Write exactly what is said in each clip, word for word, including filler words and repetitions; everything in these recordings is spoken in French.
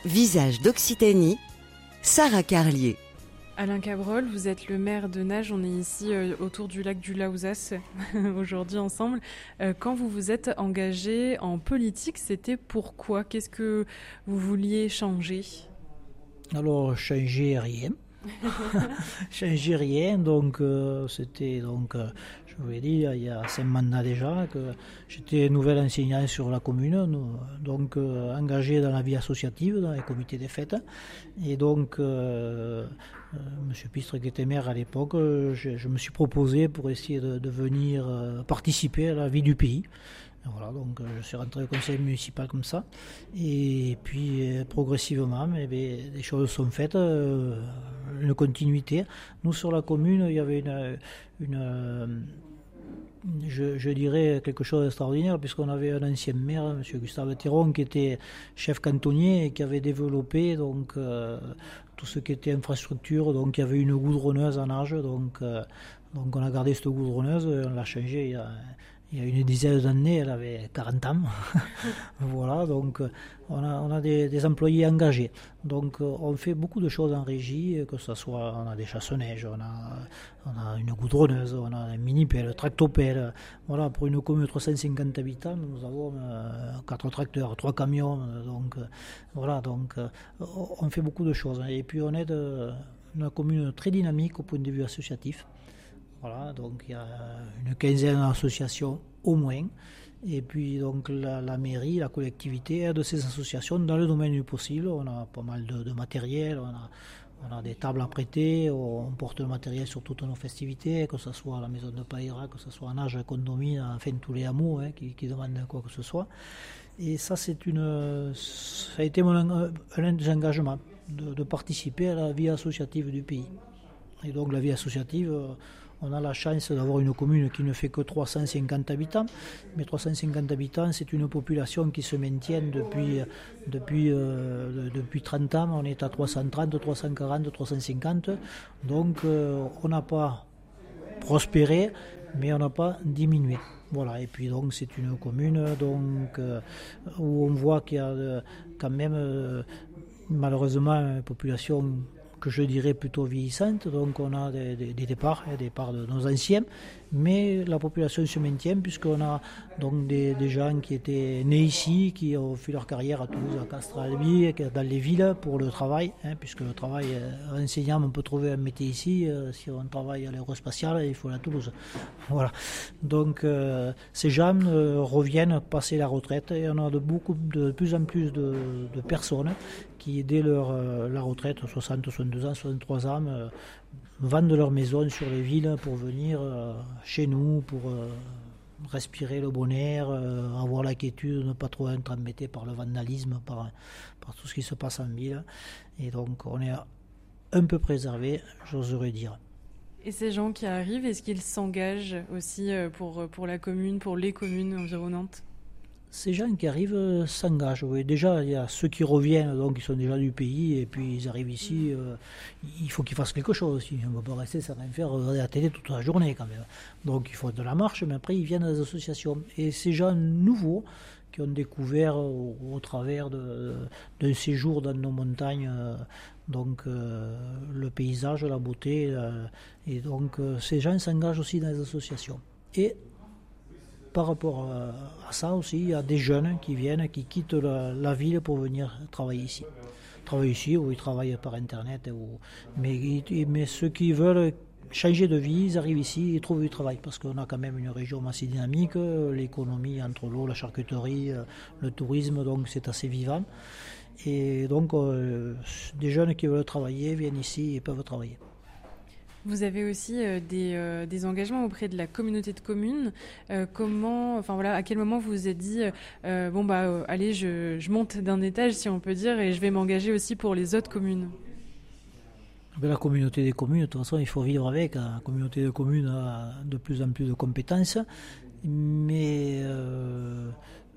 Visage d'Occitanie, Sarah Carlier. Alain Cabrol, vous êtes le maire de Nages, on est ici euh, autour du lac du Laouzas aujourd'hui ensemble. Euh, quand vous vous êtes engagé en politique, c'était pourquoi ? Qu'est-ce que vous vouliez changer ? Alors, changer rien. changer rien, donc euh, c'était donc... Euh, Je vous l'ai dit, il y a cinq mandats déjà, que j'étais nouvel enseignant sur la commune, donc euh, engagé dans la vie associative, dans les comités des fêtes. Et donc, euh, euh, M. Pistre, qui était maire à l'époque, je, je me suis proposé pour essayer de, de venir euh, participer à la vie du pays. Voilà, donc je suis rentré au conseil municipal comme ça. Et puis euh, progressivement, mais, mais, les choses sont faites, euh, une continuité. Nous, sur la commune, il y avait une... une Je, je dirais quelque chose d'extraordinaire, puisqu'on avait un ancien maire, M. Gustave Théron, qui était chef cantonnier et qui avait développé donc, euh, tout ce qui était infrastructure. Donc il y avait une goudronneuse en Nages, donc, euh, donc on a gardé cette goudronneuse, on l'a changée il y a, il y a une dizaine d'années, elle avait quarante ans. Voilà, donc on a, on a des, des employés engagés. Donc on fait beaucoup de choses en régie, que ce soit, on a des chasse-neige, on a, on a une goudronneuse, on a un mini-pelle, tractopelle. Voilà, pour une commune de trois cent cinquante habitants, nous avons euh, quatre tracteurs, trois camions. Donc euh, voilà, donc euh, on fait beaucoup de choses. Et puis on est de, une commune très dynamique au point de vue associatif. Voilà, donc il y a une quinzaine d'associations au moins. Et puis donc la, la mairie, la collectivité aide ces associations dans le domaine du possible. On a pas mal de, de matériel, on a, on a des tables à prêter, on porte le matériel sur toutes nos festivités, que ce soit à la maison de Païra, que ce soit en Nages, Condomine, enfin tous les hameaux hein, qui, qui demandent quoi que ce soit. Et ça, c'est une, ça a été mon, un des engagements de, de participer à la vie associative du pays. Et donc la vie associative, on a la chance d'avoir une commune qui ne fait que trois cent cinquante habitants, mais trois cent cinquante habitants, c'est une population qui se maintient depuis, depuis, euh, depuis trente ans, on est à trois cent trente, trois cent quarante, trois cent cinquante, donc euh, on n'a pas prospéré, mais on n'a pas diminué. Voilà, et puis donc c'est une commune donc, euh, où on voit qu'il y a euh, quand même euh, malheureusement une population que je dirais plutôt vieillissante, donc on a des, des, des départs, des départs de nos anciens, mais la population se maintient puisqu'on a donc des, des gens qui étaient nés ici, qui ont fait leur carrière à Toulouse, à Castres, à Albi, dans les villes pour le travail, hein, puisque le travail euh, enseignant, on peut trouver un métier ici, euh, si on travaille à l'aérospatiale, il faut aller à Toulouse. Voilà. Donc euh, ces gens euh, reviennent passer la retraite et on a de, beaucoup, de plus en plus de, de personnes qui, dès leur, euh, la retraite, soixante, soixante-deux ans, soixante-trois ans, euh, vendent leur maison sur les villes pour venir euh, chez nous, pour euh, respirer le bon air, euh, avoir la quiétude, ne pas trop être embêté par le vandalisme, par, par tout ce qui se passe en ville. Et donc on est un peu préservé, j'oserais dire. Et ces gens qui arrivent, est-ce qu'ils s'engagent aussi pour, pour la commune, pour les communes environnantes ? Ces gens qui arrivent s'engagent. Oui. Déjà, il y a ceux qui reviennent, donc ils sont déjà du pays, et puis ils arrivent ici. Euh, il faut qu'ils fassent quelque chose aussi. On ne va pas rester sans rien faire, regarder la télé toute la journée quand même. Donc il faut de la marche, mais après ils viennent à des associations. Et ces gens nouveaux qui ont découvert au, au travers de, d'un séjour dans nos montagnes, euh, donc euh, le paysage, la beauté, euh, et donc euh, ces gens s'engagent aussi dans les associations. Et par rapport à ça aussi, il y a des jeunes qui viennent, qui quittent la, la ville pour venir travailler ici. Travailler ici, ou ils travaillent par Internet. Ou, mais, mais ceux qui veulent changer de vie, ils arrivent ici et trouvent du travail. Parce qu'on a quand même une région assez dynamique, l'économie entre l'eau, la charcuterie, le tourisme, donc c'est assez vivant. Et donc, euh, des jeunes qui veulent travailler viennent ici et peuvent travailler. Vous avez aussi euh, des, euh, des engagements auprès de la communauté de communes. Euh, comment, enfin voilà, à quel moment vous vous êtes dit, euh, bon bah, euh, allez, je, je monte d'un étage, si on peut dire, et je vais m'engager aussi pour les autres communes. La communauté des communes, de toute façon, il faut vivre avec. La communauté de communes a de plus en plus de compétences, mais euh,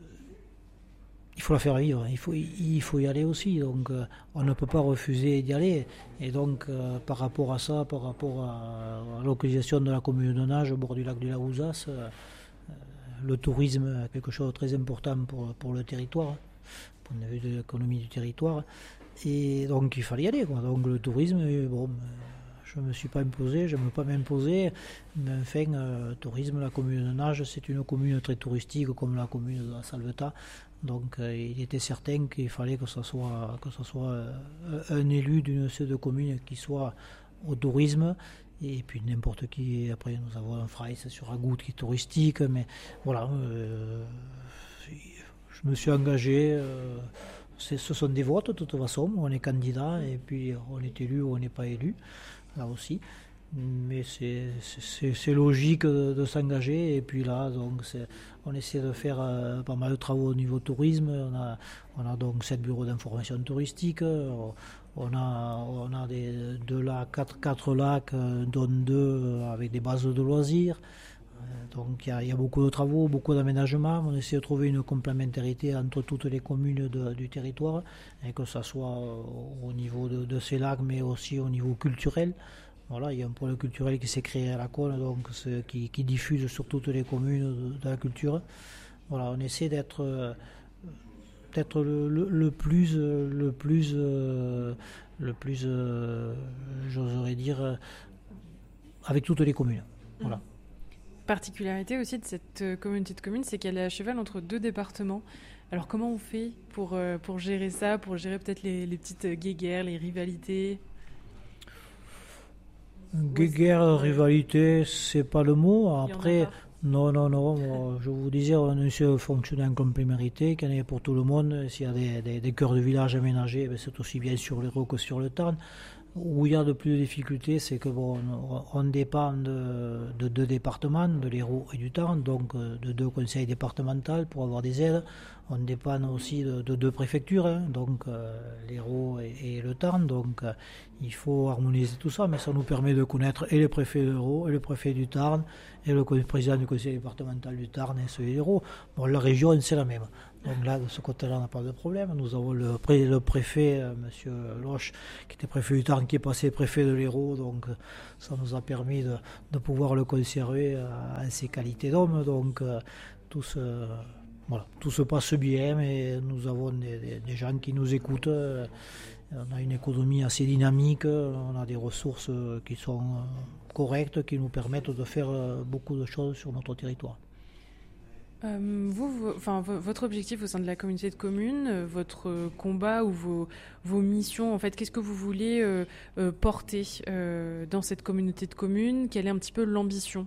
il faut la faire vivre, il faut, il faut y aller aussi, donc euh, on ne peut pas refuser d'y aller. Et donc euh, par rapport à ça, par rapport à, à la localisation de la commune de Nages au bord du lac du Laouzas, euh, le tourisme est quelque chose de très important pour, pour le territoire, point de vue de l'économie du territoire. Et donc il fallait y aller, quoi. Donc le tourisme, bon, je ne me suis pas imposé, je ne me pas m'imposer, mais enfin, euh, tourisme, la commune de Nages, c'est une commune très touristique comme la commune de la Salvetat. Donc euh, il était certain qu'il fallait que ce soit, que ce soit euh, un élu d'une de ces deux communes qui soit au tourisme. Et puis n'importe qui, après nous avons un Frais sur Agout qui est touristique, mais voilà, euh, je me suis engagé. Euh, C'est, ce sont des votes de toute façon, on est candidat et puis on est élu ou on n'est pas élu, là aussi. Mais c'est, c'est, c'est logique de, de s'engager et puis là, donc c'est, on essaie de faire euh, pas mal de travaux au niveau tourisme. On a, on a donc sept bureaux d'information touristique, on a, on a des, deux lacs, quatre, quatre lacs, dont deux avec des bases de loisirs. Donc il y, y a beaucoup de travaux, beaucoup d'aménagements. On essaie de trouver une complémentarité entre toutes les communes de, du territoire, et que ce soit au niveau de, de ces lacs, mais aussi au niveau culturel. Voilà, il y a un pôle culturel qui s'est créé à la Cône, donc qui, qui diffuse sur toutes les communes de, de la culture. Voilà, on essaie d'être, d'être le, le, le plus, le plus, le plus, j'oserais dire, avec toutes les communes. Voilà. Particularité aussi de cette communauté de communes, c'est qu'elle est à cheval entre deux départements. Alors comment on fait pour, euh, pour gérer ça, pour gérer peut-être les, les petites guéguerres, les rivalités? Guéguerre, rivalité, c'est pas le mot. Après, non, non, non. Je vous disais, on essaie de fonctionner en complémentarité, qu'il y en ait pour tout le monde. S'il y a des, des, des cœurs de village aménagés, c'est aussi bien sur l'Hérault que sur le Tarn. Où il y a de plus de difficultés, c'est que bon, on dépend de, de deux départements, de l'Hérault et du Tarn, donc de deux conseils départementaux pour avoir des aides. On dépend aussi de, de deux préfectures, hein, donc euh, l'Hérault et, et le Tarn. Donc euh, il faut harmoniser tout ça, mais ça nous permet de connaître et le préfet de l'Hérault, et le préfet du Tarn, et le président du conseil départemental du Tarn et celui de l'Hérault. Bon, la région, c'est la même. Donc là, de ce côté-là, on n'a pas de problème. Nous avons le, pré, le préfet, euh, M. Loche, qui était préfet du Tarn, qui est passé préfet de l'Hérault. Donc ça nous a permis de, de pouvoir le conserver euh, en ses qualités d'homme. Donc euh, tout, se, voilà, tout se passe bien, mais nous avons des, des, des gens qui nous écoutent. Euh, on a une économie assez dynamique, on a des ressources qui sont correctes, qui nous permettent de faire beaucoup de choses sur notre territoire. Euh, vous, vous, enfin, votre objectif au sein de la communauté de communes, euh, votre combat ou vos, vos missions, en fait, qu'est-ce que vous voulez euh, euh, porter euh, dans cette communauté de communes? Quelle est un petit peu l'ambition?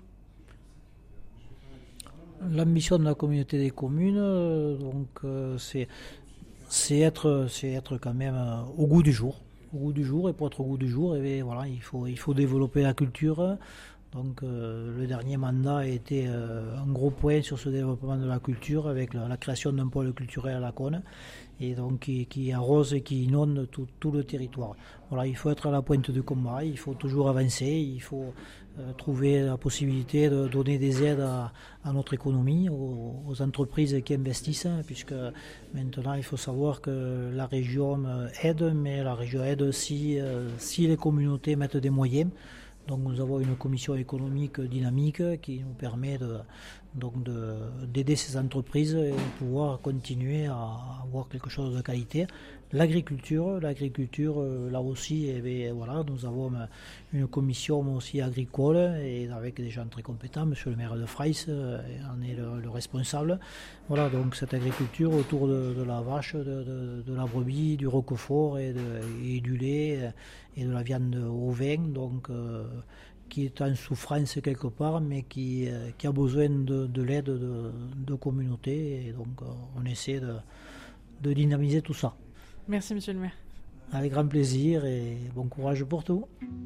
L'ambition de la communauté des communes, euh, donc, euh, c'est, c'est, être, c'est être quand même euh, au goût du jour. Au goût du jour, et pour être au goût du jour, et bien, voilà, il faut, il faut développer la culture. Donc euh, le dernier mandat a été euh, un gros point sur ce développement de la culture avec la, la création d'un pôle culturel à la Cône et donc qui, qui arrose et qui inonde tout, tout le territoire. Voilà, il faut être à la pointe du combat, il faut toujours avancer, il faut euh, trouver la possibilité de donner des aides à, à notre économie, aux, aux entreprises qui investissent, puisque maintenant il faut savoir que la région aide, mais la région aide si, euh, si les communautés mettent des moyens. Donc nous avons une commission économique dynamique qui nous permet de, donc de, d'aider ces entreprises et de pouvoir continuer à avoir quelque chose de qualité. L'agriculture, l'agriculture là aussi, eh bien, voilà, nous avons une commission aussi agricole et avec des gens très compétents. Monsieur le maire de Frais en est le, le responsable. Voilà, donc cette agriculture autour de, de la vache, de, de, de la brebis, du roquefort et, de, et du lait et de la viande au vin, donc euh, qui est en souffrance quelque part, mais qui, euh, qui a besoin de, de l'aide de, de communautés. Et donc euh, on essaie de, de dynamiser tout ça. Merci, monsieur le maire. Avec grand plaisir et bon courage pour tout.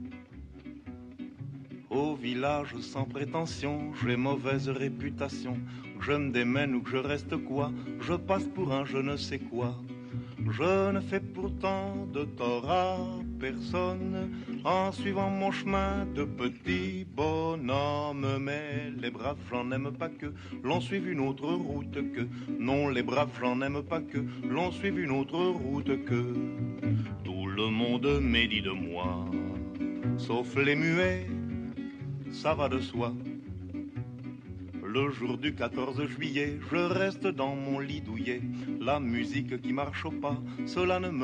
Au village sans prétention, j'ai mauvaise réputation. Que je me démène ou que je reste quoi, je passe pour un je ne sais quoi. Je ne fais pourtant de tort à personne en suivant mon chemin de petit bonhomme. Mais les braves, j'en aime pas que l'on suive une autre route que. Non, les braves, j'en aime pas que l'on suive une autre route que. Tout le monde médit de moi, sauf les muets, ça va de soi. Le jour du quatorze juillet, je reste dans mon lit douillet. La musique qui marche au pas, cela ne me